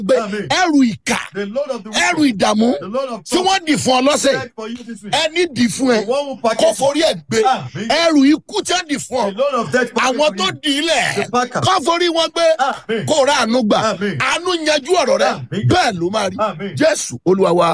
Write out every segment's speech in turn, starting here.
gbé ẹrù ìkà ẹrù ìdààmú tí wọ́n dì fún ọ lọ́sẹ̀ ẹni dì fún ẹ kó forí ẹ gbé ẹrù ikú tí wọ́n dì fún ọ àwọn tó dì í lẹ̀ kó forí wọn gbé kó rà àánú gbà àánú yanjú ọ̀rọ̀ rẹ bẹ́ẹ̀ ló máa rí Jésù Olúwa wa.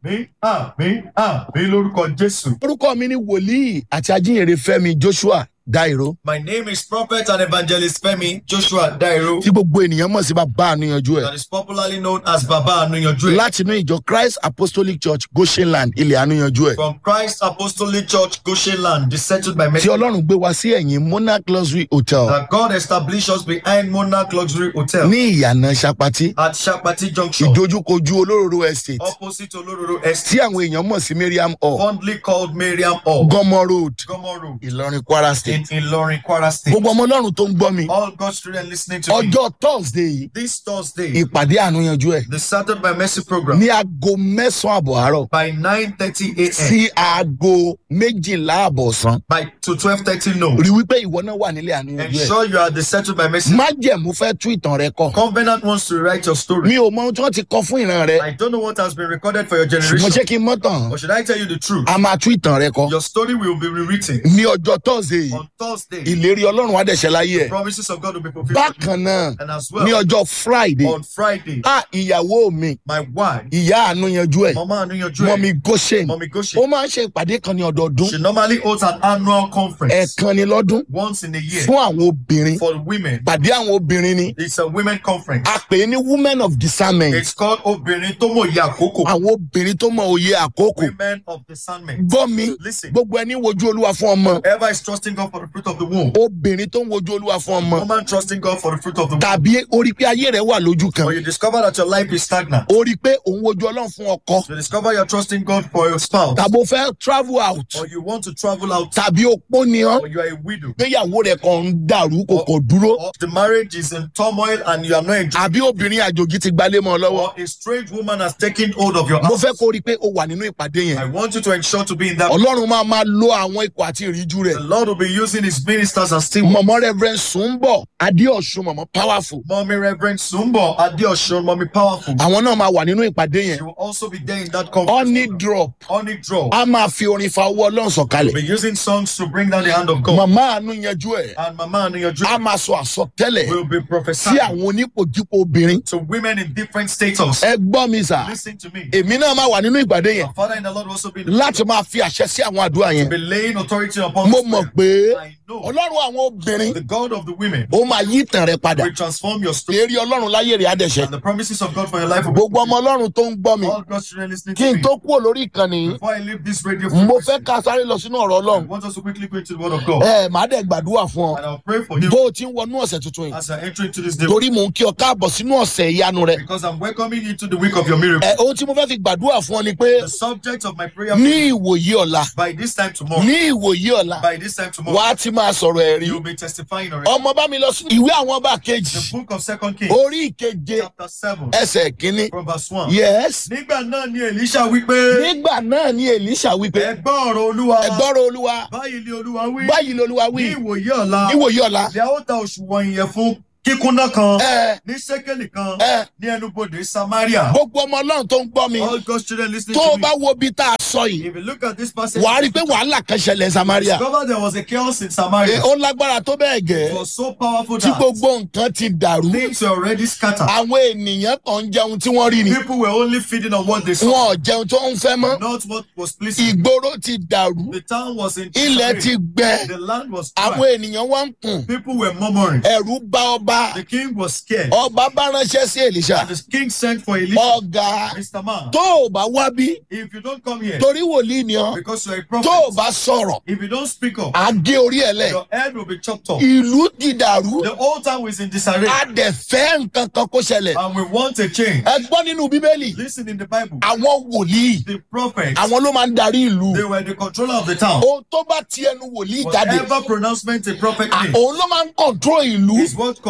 Àmín lórúkọ Jésù. Orúkọ mi ni wòlíì àti ajínrere Fẹ́mi Joshua Dairo. My name is Prophet and Evangelist Femi Joshua Dairo. Tí gbogbo ènìyàn mọ̀ sí bàbá àníyànjú ẹ̀. That is popularly known as Baba Anuyanju. Láti inú ìjọ Christ Apostolic Church Goshenland ilẹ̀ àníyànjú ẹ̀. From Christ Apostolic Church Goshenland, dissettled by Tí many. Ọlọ́run gbé wa sí ẹ̀yìn Monarch Luxury Hotel That God established us behind Monarch Luxury Hotel ní ìyànà Ṣapati. at Shapati Junction, Ìdojúkojú Olóróró Estate. opposite Olororo Estate, Tí àwọn èèyàn mọ̀ sí Mariam Hall. fondly called Mariam Hall, Gọmọ Road Gomo Road, Ìlọrin Kwara State. in Ilorin, Kwara State. Gbogbo ọmọ Ọlọ́run tó ń gbọ́ mi. All God's children listening to me. Ọjọ́ Thursday yìí This Thursday, ìpàdé àníyànjú ẹ̀ the Started by Mercy program, ní aago 9:00 àbọ̀ àárọ̀ by 9:30 a.m. sí aago 12:00 àbọ̀ ọ̀sán. to 12:30 noon. Rí wípé ìwọ náà wà nílé àníyànjú ẹ̀. Ensure you are the Settled by Mercy. Májẹ̀mú fẹ́ tú ìtàn rẹ kọ. Covenant wants to write your story. Mi ò mọ ohun tí wọ́n ti kọ fún ìran rẹ. I don't know what has been recorded for your Ṣùgbọ́n generation. ṣé kí n mọ̀ tán? Or should I tell you the truth? A máa tú ìtàn rẹ kọ. Your story will be rewritten. Ní ọjọ́ Thursday yìí, On Thursday, ìlérí Ọlọ́run á dẹ̀ṣẹ̀ láyé ẹ̀. promises of God will be fulfilled. Bákan náà, And as ní well, ọjọ́ Friday, on Friday, ìyàwó mi, my wife, ìyá àníyànjú ẹ̀, Mama Anuyanju, Mọ́mí Goshen, Mommy ó Goshen, máa ń ṣe ìpàdé kan ní ọdọọdún. she normally holds an annual conference Ẹ̀ẹ̀kan ni lọ́dún once in a year fún àwọn obìnrin. for women. Pàdé àwọn obìnrin ni. It's a women conference. A pè é ní Women of Discernment. It's called Obìnrin tó mọ̀ ìyá àkókò. Àwọn obìnrin tó mọ òye àkókò. Women of discernment. Gbọ́ mi, Listen, gbogbo ẹni wojú Olúwa fún ọmọ. whoever is trusting God for the fruit of the womb, Obìnrin tó ń wojú Olúwa fún ọmọ. woman trusting God for the fruit of the womb, Tàbí orí pé ayé rẹ̀ wà lójú kan. or you discover that your life is stagnant, Orí pé òun wojú Ọlọ́run fún ọkọ. you discover you're trusting God for your spouse, Tàbí o fẹ́ travel out. or you want to travel out, Tàbí opó ni ọ́. or you are a widow, Gbéyàwó rẹ̀ kan ń dàrú kò kò dúró. or the marriage is in turmoil and you are not enjoying, Àbí obìnrin àjòjì ti gbalé mọ́ ọ lọ́wọ́. or a strange woman has taken hold of your Mo house. fẹ́ kó rí pé o wà nínú ìpàdé I yẹn. want you to ensure to be in that. Ọlọ́run máa lo àwọn ikọ̀ àti ìríjú rẹ̀. The Lord will be using his ministers and still. Mọ̀mọ́ Reverend Sùnbọ̀ Adéọ̀ṣun mọ̀mọ́ Powerful. Mommy Reverend Sumbo Adeosun, Mommy Powerful. Àwọn náà máa wà nínú ìpàdé She yẹn. will also be there in that conference. Honey drop. Honey draw. A máa fi orin fa owó Ọlọ́run We'll sọ̀kalẹ̀. be using songs to bring down the hand of God. Màmá àánú yanjú ẹ̀. And Mama A Anuyanju máa sọ àsọtẹ́lẹ̀ will be sí prophesying àwọn onípòjípò obìnrin. to women in different status. Ẹ gbọ́ mi sà. Listen to me. Èmi náà máa wà nínú ìpàdé yẹn Our Father in the Lord will also be láti máa fi àṣẹ sí àwọn àdúrà yẹn. laying authority upon Mo this mọ̀ prayer. pé I know Ọlọ́run àwọn obìnrin the God of the women ó máa yí ìtàn rẹ padà. will transform your story, Lérí Ọlọ́run láyé rẹ̀ á dẹ̀ṣẹ̀. and the promises of God for your life will be Gbogbo ọmọ Ọlọ́run tó ń gbọ́ mi. all God's children listening Kí to n me. tó kúrò lórí ìkànnì yìí, Before I leave this radio mo frequency, fẹ́ ká sáré lọ sínú ọ̀rọ̀ I Ọlọ́run. want us to quickly go into the word of God. Màá dẹ̀ gbàdúrà fún ọ. And I'll pray for you Bó o ti ń wọnú ọ̀sẹ̀ tuntun yìí. as I enter into this day. Torí mò ń kí ọ káàbọ̀ sínú ọ̀sẹ̀ ìyanu rẹ. Because I'm welcoming you to the week of your miracle. Ohun tí mo fẹ́ fi gbàdúrà fún ọ ni pé The subject of my prayer ní ìwòyí ọ̀la, by this time tomorrow, ní ìwòyí ọ̀la, by this time tomorrow, wàá ti máa sọ̀rọ̀ ẹ̀rí. you'll be testifying already. Ọmọ bá mi lọ sí ìwé àwọn ọba kejì, The book of 2 Kings, orí ìkeje, chapter 7, ẹsẹ̀ kínní. from verse 1. Yes. Nígbà náà ni Elisha wípé, Nígbà náà ni Èlíṣà wípé, ẹ gbọ́ ọ̀rọ̀ Olúwa, ẹ gbọ́rọ̀ Olúwa, báyìí ni Olúwa wí, báyìí lolúwa ní wí, ìwòye ọ̀la, níwòyí ọ̀la. ilẹ̀ ó ta òṣùwọ̀n ìyẹ̀fun kíkúnná kan, Ẹ ní ṣékélì kan, ẹ ní ẹnubodè Samaria. gbogbo ọmọ Ọlọ́run tó ń gbọ́ mi, All God's children listening tó o to me. bá wo ibi tá a sọ yìí, If you look at this passage, wàá rí i pé wàhálà kan ṣẹlẹ̀ Samaria. discover there was a chaos in Samaria. Ó lágbára tó bẹ́ẹ̀ It gẹ́ was so powerful tí that gbogbo nǹkan ti dàrú. things were already scattered. Àwọn ènìyàn kan ń jẹun tí wọ́n rí ni. People were only feeding on what they saw, Wọn ò jẹun tó ń fẹ́ mọ́. not what was pleasing. Ìgboro ti dàrú. The town was in Ilẹ̀ disarray. ti gbẹ. The land was Àwọn dry. ènìyàn wá ń kùn. People were murmuring. Ẹ̀rù bá ọba. The king was scared. Ọba bá ránṣẹ́ sí Èlíṣà. And the king sent for Elisha. Ọ̀gá Mr. Man, tó o bá wá bí if you don't come here, torí wòlíì ni ọ́. because you're a Tó o prophet, bá sọ̀rọ̀, if you don't speak up, á gé orí ẹ̀ lẹ̀. your head will be chopped off. Ìlú ti dàrú. The whole town was in disarray. A dẹ̀ fẹ́ nǹkan kan kó ṣẹlẹ̀. And we want a change. Ẹ gbọ́ nínú Bíbélì. Listen in the Bible. Àwọn wòlíì, The prophets, àwọn ló máa ń darí ìlú. they were the controller of the town. Ohun tó bá ti ẹnu wòlíì jáde, Whatever pronouncement a prophet made òun ló máa ń kọ̀ntró ìlú. is what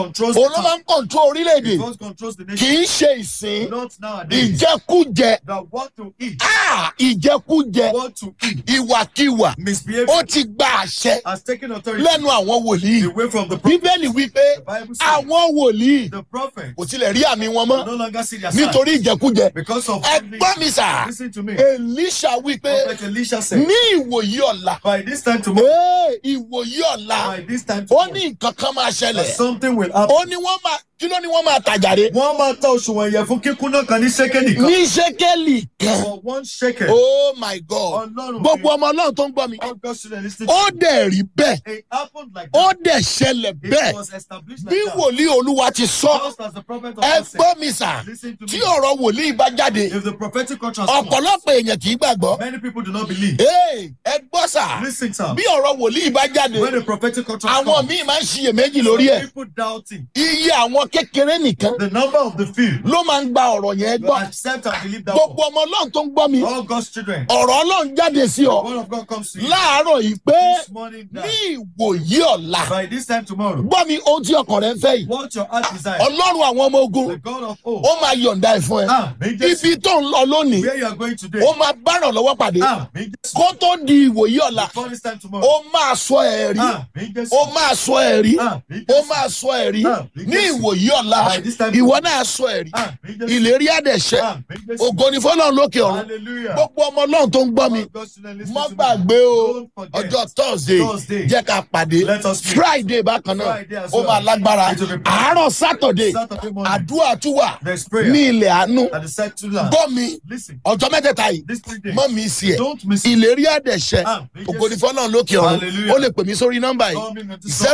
controls the òun ló máa ń control orílẹ̀-èdè It God controls the kì nation. í ṣe ìsìn Not nowadays. ìjẹkújẹ That what to eat, ìjẹkújẹ what to eat, ìwàkiwà misbehavior ó ti gba àṣẹ has taken authority lẹ́nu àwọn wòlíì away from the prophet. bíbélì wípé The Bible says àwọn wòlíì the prophet kò tilẹ̀ rí àmì wọn mọ́ no longer see their signs nítorí ìjẹkújẹ because of ẹgbọ́n mi sà Listen to me. Èlíṣà wípé Prophet Elisha said, ní ìwòyí ọ̀la by this time tomorrow, ìwòyí ọ̀la by this time ó tomorrow, ní nǹkan kan máa that ṣẹlẹ̀ something will happen. ó ní wọ́n máa kí ló ní wọ́n máa tàjàre Wọ́n máa ta òṣùwọ̀n ìyẹn fún kíkúnná kan ní ṣẹ́kẹ́lì kan. ní ṣẹ́kẹ́lì kan For one shekel. oh my god Ọlọ́run gbogbo ọmọ ọlọ́run tó ń gbọ́ mi all God students listening ó to dẹ̀ rí bẹ́ẹ̀ it happened like ó that. dẹ̀ ṣẹlẹ̀ bẹ́ẹ̀ It was established bí like that. wòlíì olúwa ti sọ Just as the prophet of ẹ God said, gbọ́ mi sà listen to tí me. ọ̀rọ̀ wòlíì bá jáde If the prophetic utterance comes, ọ̀pọ̀lọpọ̀ èèyàn kì í gbàgbọ́ many people do not believe. ẹ gbọ́ sà Listen, sir. bí ọ̀rọ̀ wòlíì bá jáde When the prophetic utterance àwọn comes, míì máa ń ṣiyèméjì lórí ẹ̀ people doubting. iye àwọn kékeré nìkan The number of the few ló máa ń gba ọ̀rọ̀ yẹn will gbọ́ accept and believe that gbogbo one. ọmọ ọlọ́run tó ń gbọ́ mi All God's children. ọ̀rọ̀ ọlọ́run jáde sí The ọ word of God comes to you láàárọ̀ yìí pé this morning that ní ìwòyí ọ̀la by this time tomorrow, gbọ́ mi ohun tí ọkàn rẹ ń fẹ́ yìí what your heart desires, ọlọ́run àwọn ọmọ ogun the God of hope, ó máa yọ̀ǹda ẹ̀ fún ẹ Amen. ibi tó ń lọ lónìí Where you are going today, ó máa báràn lọ́wọ́ pàdé Amen. kó tó di ìwòyí ọ̀la Before this time ó tomorrow, máa sọ ẹ̀ rí Amen. ó máa sọ ẹ̀ rí Amen. ó máa sọ ẹ̀ rí ní ìwòyí ọ̀la By this time ìwọ náà sọ ẹ̀ rí Amen. ìlérí àdẹ̀ṣẹ́ Amen. ògo ni fọlọ́run lókè ọ̀run Hallelujah. gbogbo ọmọ ọlọ́run tó ń gbọ́ mi All God's children listening mọ́ to me. gbàgbé o Don't forget. ọjọ́ thursday Thursday. jẹ́ ká pàdé Let us meet. friday bákan náà Friday as ó well. máa lágbára It will be àárọ̀ saturday Saturday morning, àdúrà tún wà there's prayer ní ilẹ̀ àánú at the set to land. gbọ́ mi Listen, ọjọ́ mẹ́tẹ̀ẹ̀ta yìí these 3 days, mọ́ mi sí ẹ̀ don't miss it. ìlérí àdẹ̀ṣẹ́ Amen. ògo ni fọlọ́run lókè ọ̀run Hallelujah. ó lè pè mí sórí nọ́mbà yìí Call me on this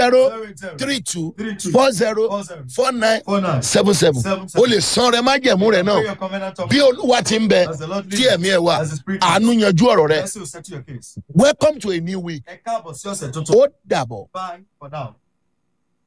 08032404977 ó lè san rẹ májẹ̀mú rẹ náà Pray your covenant of bí olúwa ti ń bẹ as the Lord tí leads, ẹ̀mí ẹ̀ wà as the Spirit àánú yanjú ọ̀rọ̀ rẹ Bless you, settle your case. welcome to a new week Ẹ káàbọ̀ sí ọ̀sẹ̀ tuntun. ó dàbọ̀. Bye for now.